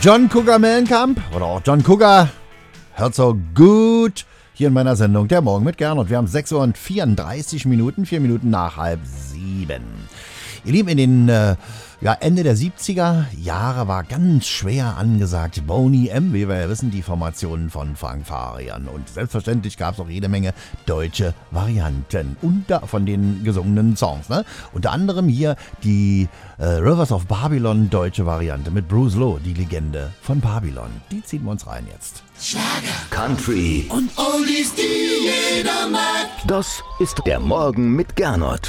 John Cougar Mellencamp oder auch John Cougar hört so gut hier in meiner Sendung Der Morgen mit Gernot. Wir haben 6:34 Minuten, 4 Minuten nach 6:30. Ihr Lieben, in den Ende der 70er Jahre war ganz schwer angesagt Boney M., wie wir ja wissen, die Formationen von Frank Farian. Und selbstverständlich gab es auch jede Menge deutsche Varianten von den gesungenen Songs. Ne? Unter anderem hier die Rivers of Babylon deutsche Variante mit Bruce Lowe, die Legende von Babylon. Die ziehen wir uns rein jetzt. Schlager, Country und Oldies, die jeder mag. Das ist der Morgen mit Gernot.